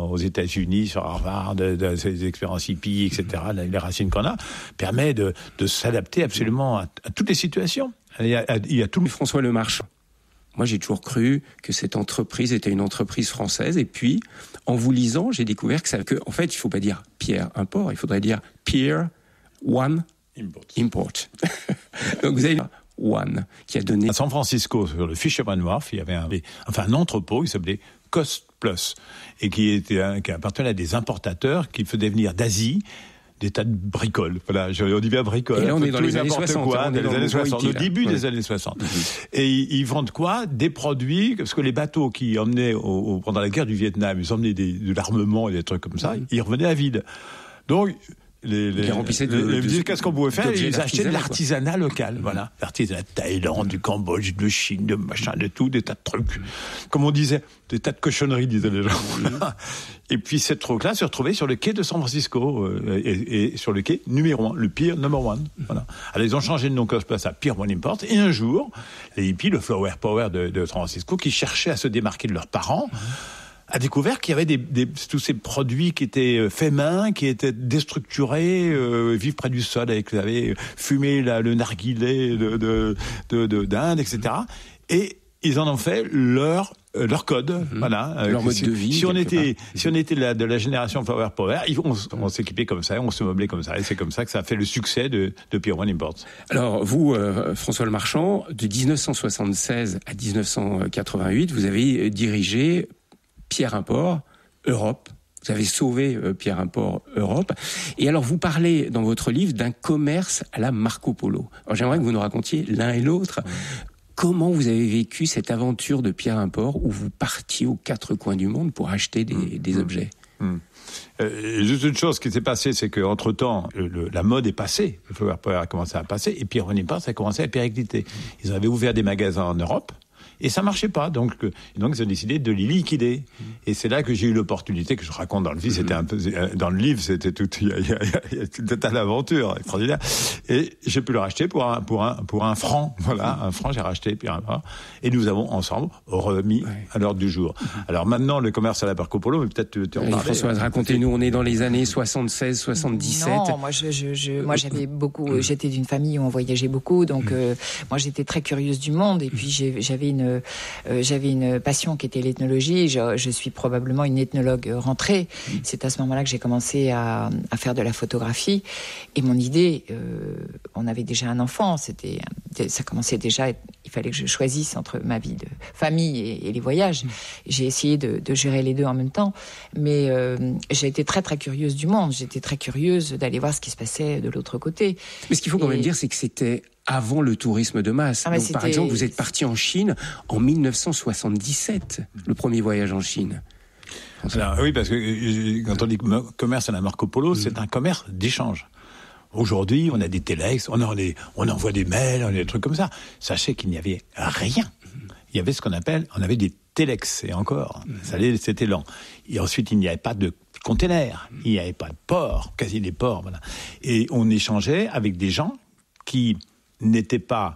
aux États-Unis, sur Harvard, de ces expériences hippies, etc., les racines qu'on a, permet de s'adapter absolument à toutes les situations. Il y a tout. François Lemarchand. Moi, j'ai toujours cru que cette entreprise était une entreprise française. Et puis, en vous lisant, j'ai découvert en fait, il ne faut pas dire Pierre Import, il faudrait dire Pier One Import. Donc, vous avez One qui a donné... À San Francisco, sur le Fisherman's Wharf, il y avait un entrepôt qui s'appelait Cost Plus et qui appartenait à des importateurs qui faisaient venir d'Asie des tas de bricoles. Voilà, on dit bien bricoles. Et là, on est dans les années 60. Au début des années 60. Et ils vendent quoi? Des produits, parce que les bateaux qui emmenaient pendant la guerre du Vietnam, ils emmenaient de l'armement et des trucs comme ça, ils revenaient à vide. Donc, qu'est-ce qu'on pouvait faire? Ils achetaient de l'artisanat local, voilà. L'artisanat de Thaïlande, du Cambodge, de Chine, de machin, de tout, des tas de trucs. Comme on disait, des tas de cochonneries, disaient les gens. Et puis, cette truc-là se retrouvait sur le quai de San Francisco, et sur le quai numéro 1, le Pier Number 1. Voilà. Alors, ils ont changé de nom Cost Plus à Pier One Import, et un jour, les hippies, le Flower Power de San Francisco, qui cherchaient à se démarquer de leurs parents, a découvert qu'il y avait tous ces produits qui étaient faits main, qui étaient déstructurés, vivent près du sol, avec, vous savez, fumer le narguilé d'Inde, etc. Et ils en ont fait leur code, voilà. Leur mode de vie. Si on était de la génération Flower Power, on s'équipait comme ça, on se meublait comme ça, et c'est comme ça que ça a fait le succès de Pier One Import. Alors, vous, François Lemarchand, de 1976 à 1988, vous avez dirigé Pierre Import Europe. Vous avez sauvé Pierre Import Europe. Et alors, vous parlez dans votre livre d'un commerce à la Marco Polo. Alors, j'aimerais que vous nous racontiez l'un et l'autre. Comment vous avez vécu cette aventure de Pierre Import où vous partiez aux quatre coins du monde pour acheter des objets? Juste une chose qui s'est passée, c'est qu'entre-temps, la mode est passée. Le Flower Power a commencé à passer, et Pier One Import, ça a commencé à péricliter. Ils avaient ouvert des magasins en Europe, et ça marchait pas, donc ils ont décidé de les liquider. Et c'est là que j'ai eu l'opportunité, que je raconte dans le livre, c'était un peu, dans le livre, c'était tout, il y a tout un tas d'aventures extraordinaires. Et j'ai pu le racheter pour un franc, voilà, un franc, j'ai racheté, puis et nous avons ensemble remis à l'ordre du jour. Alors maintenant, le commerce à la Marco Polo, mais peut-être tu en parlais. Françoise, racontez-nous, on est dans les années 76, 77. Non, moi j'avais beaucoup, j'étais d'une famille où on voyageait beaucoup, donc moi j'étais très curieuse du monde, et puis j'avais une passion qui était l'ethnologie. Je suis probablement une ethnologue rentrée. C'est à ce moment-là que j'ai commencé à faire de la photographie. Et mon idée, on avait déjà un enfant. Ça commençait déjà. Il fallait que je choisisse entre ma vie de famille et les voyages. J'ai essayé de gérer les deux en même temps. Mais j'ai été très très curieuse du monde. J'étais très curieuse d'aller voir ce qui se passait de l'autre côté. Mais ce qu'il faut quand même dire, c'est que c'était avant le tourisme de masse. Donc, par exemple, vous êtes parti en Chine en 1977, le premier voyage en Chine. Alors, oui, parce que quand on dit commerce à la Marco Polo, c'est un commerce d'échange. Aujourd'hui, on a des téléx, on envoie des mails, on a des trucs comme ça. Sachez qu'il n'y avait rien. Il y avait on avait des téléx, et encore, c'était lent. Et ensuite, il n'y avait pas de containers, il n'y avait pas de port, quasi des ports, voilà. Et on échangeait avec des gens qui n'étaient pas,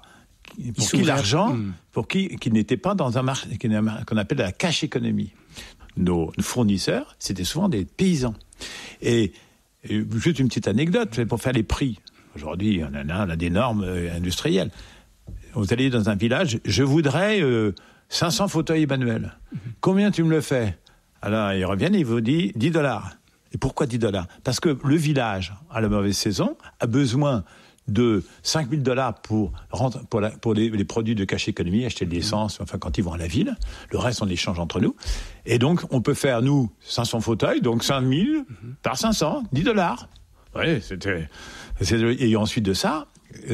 qui n'étaient pas dans un marché qu'on appelle la cash economy. Nos fournisseurs, c'était souvent des paysans. Et juste une petite anecdote, pour faire les prix. Aujourd'hui, on a des normes industrielles. Vous allez dans un village, je voudrais 500 fauteuils manuels. Combien tu me le fais? Alors, ils reviennent et ils vous disent $10. Et pourquoi $10? Parce que le village, à la mauvaise saison, a besoin de $5,000 pour les produits de cash économie, acheter de l'essence, enfin quand ils vont à la ville. Le reste, on l'échange entre nous. Et donc, on peut faire, nous, 500 fauteuils, donc 5 000 par 500, $10. Oui, et ensuite de ça,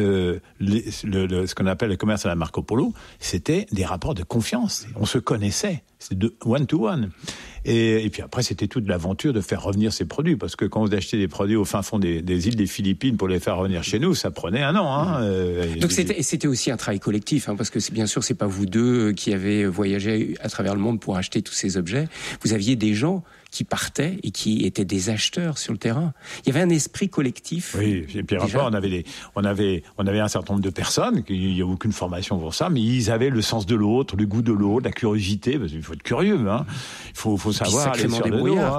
ce qu'on appelle le commerce à la Marco Polo, c'était des rapports de confiance. On se connaissait. C'était de one-to-one. Et puis après, c'était toute l'aventure de faire revenir ces produits. Parce que quand vous achetez des produits au fin fond des îles des Philippines pour les faire revenir chez nous, ça prenait un an. Donc c'était aussi un travail collectif, parce que bien sûr, c'est pas vous deux qui avez voyagé à travers le monde pour acheter tous ces objets. Vous aviez des gens qui partaient et qui étaient des acheteurs sur le terrain. Il y avait un esprit collectif. Oui, et puis après, on avait un certain nombre de personnes, il n'y a aucune formation pour ça, mais ils avaient le sens de l'autre, le goût de l'autre, la curiosité, parce qu'il faut être curieux, il faut savoir aller sur le dos.